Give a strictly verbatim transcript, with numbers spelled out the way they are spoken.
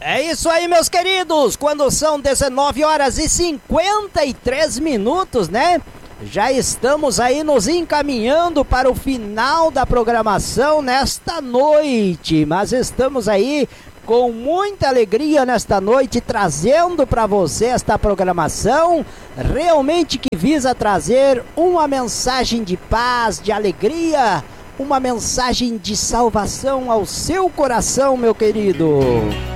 É isso aí, meus queridos, quando são dezenove horas e cinquenta e três minutos, né? Já estamos aí nos encaminhando para o final da programação nesta noite, mas estamos aí com muita alegria nesta noite, trazendo para você esta programação, realmente que visa trazer uma mensagem de paz, de alegria, uma mensagem de salvação ao seu coração, meu querido.